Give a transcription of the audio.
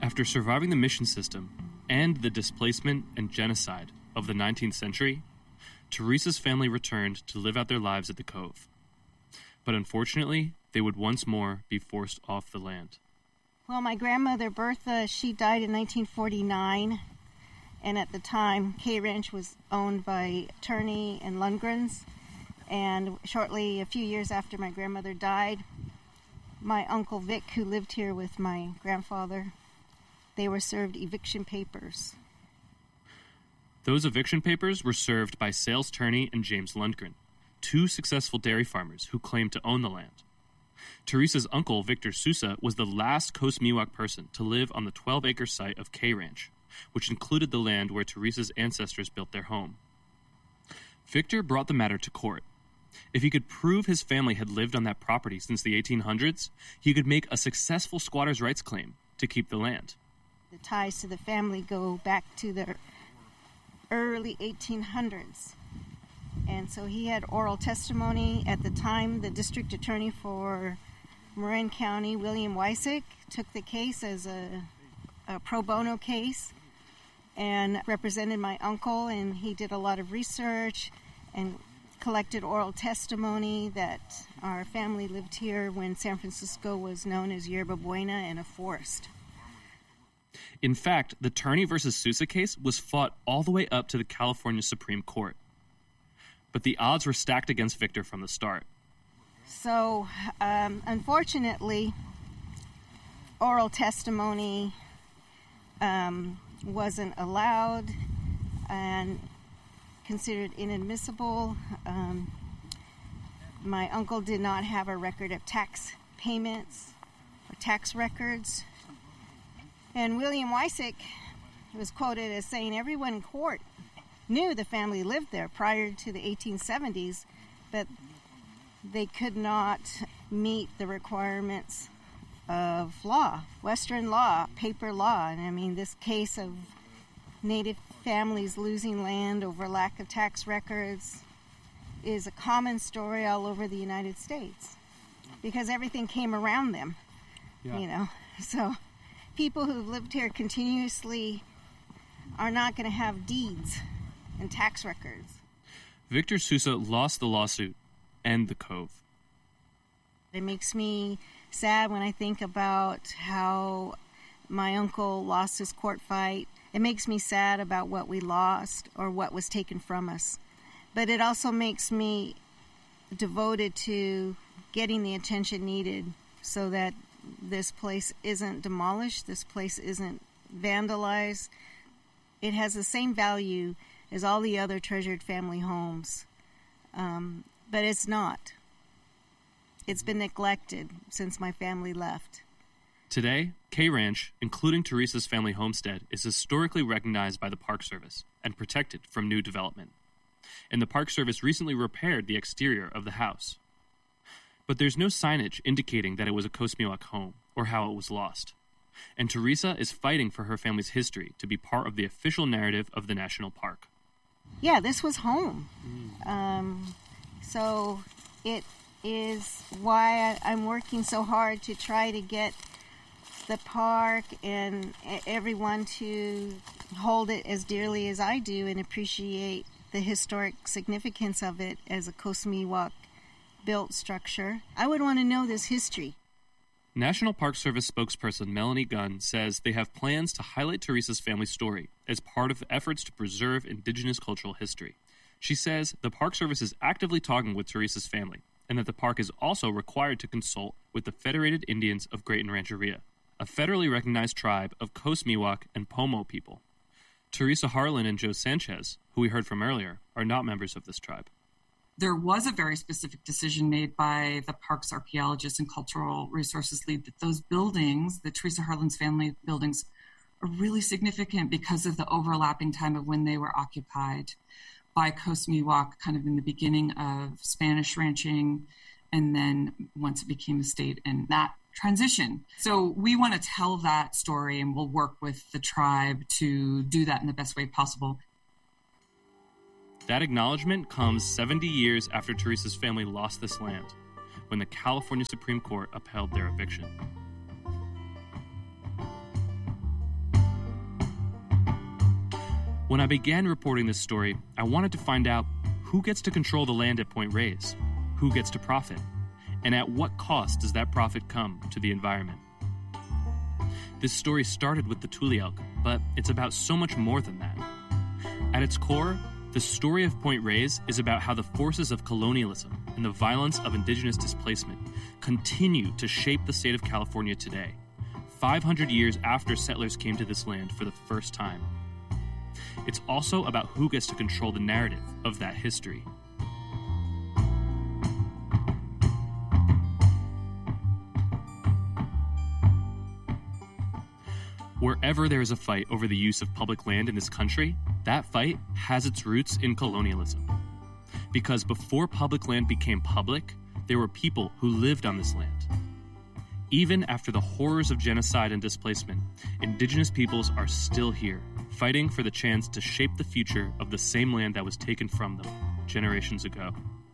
After surviving the mission system and the displacement and genocide of the 19th century, Teresa's family returned to live out their lives at the Cove. But unfortunately, they would once more be forced off the land. Well, my grandmother, Bertha, she died in 1949, and at the time, K Ranch was owned by Turney and Lundgrens, and shortly, a few years after my grandmother died, my Uncle Vic, who lived here with my grandfather, they were served eviction papers. Those eviction papers were served by Sales Turney and James Lundgren, two successful dairy farmers who claimed to own the land. Teresa's uncle, Victor Sousa, was the last Coast Miwok person to live on the 12-acre site of K Ranch, which included the land where Teresa's ancestors built their home. Victor brought the matter to court. If he could prove his family had lived on that property since the 1800s, he could make a successful squatters' rights claim to keep the land. The ties to the family go back to the early 1800s. And so he had oral testimony. At the time, the district attorney for Marin County, William Wysick, took the case as a pro bono case and represented my uncle, and he did a lot of research and collected oral testimony that our family lived here when San Francisco was known as Yerba Buena and a forest. In fact, the Turney versus Sousa case was fought all the way up to the California Supreme Court. But the odds were stacked against Victor from the start. So, unfortunately, oral testimony wasn't allowed and considered inadmissible. My uncle did not have a record of tax payments or tax records. And William Wysick was quoted as saying everyone in court knew the family lived there prior to the 1870s, but they could not meet the requirements of law, Western law, paper law. And I mean, this case of Native families losing land over lack of tax records is a common story all over the United States because everything came around them, you know. So people who've lived here continuously are not going to have deeds and tax records. Victor Sousa lost the lawsuit and the Cove. It makes me sad when I think about how my uncle lost his court fight. It makes me sad about what we lost or what was taken from us. But it also makes me devoted to getting the attention needed so that this place isn't demolished, this place isn't vandalized. It has the same value as all the other treasured family homes, but it's not. It's been neglected since my family left. Today, K Ranch, including Teresa's family homestead, is historically recognized by the Park Service and protected from new development. And the Park Service recently repaired the exterior of the house. But there's no signage indicating that it was a Coast Miwok home or how it was lost. And Teresa is fighting for her family's history to be part of the official narrative of the national park. Yeah, this was home. So it is why I'm working so hard to try to get the park and everyone to hold it as dearly as I do and appreciate the historic significance of it as a Coast Miwok built structure. I would want to know this history. National Park Service spokesperson Melanie Gunn says they have plans to highlight Teresa's family story as part of efforts to preserve Indigenous cultural history. She says the Park Service is actively talking with Teresa's family and that the park is also required to consult with the Federated Indians of Great Rancheria, a federally recognized tribe of Coast Miwok and Pomo people. Teresa Harlan and Joe Sanchez, who we heard from earlier, are not members of this tribe. There was a very specific decision made by the park's archaeologist and cultural resources lead that those buildings, the Teresa Harlan's family buildings, are really significant because of the overlapping time of when they were occupied by Coast Miwok, kind of in the beginning of Spanish ranching, and then once it became a state and that transition. So we want to tell that story, and we'll work with the tribe to do that in the best way possible. That acknowledgement comes 70 years after Teresa's family lost this land, when the California Supreme Court upheld their eviction. When I began reporting this story, I wanted to find out who gets to control the land at Point Reyes, who gets to profit, and at what cost does that profit come to the environment. This story started with the Tule Elk, but it's about so much more than that. At its core, the story of Point Reyes is about how the forces of colonialism and the violence of indigenous displacement continue to shape the state of California today, 500 years after settlers came to this land for the first time. It's also about who gets to control the narrative of that history. Wherever there is a fight over the use of public land in this country, that fight has its roots in colonialism. Because before public land became public, there were people who lived on this land. Even after the horrors of genocide and displacement, indigenous peoples are still here, fighting for the chance to shape the future of the same land that was taken from them generations ago.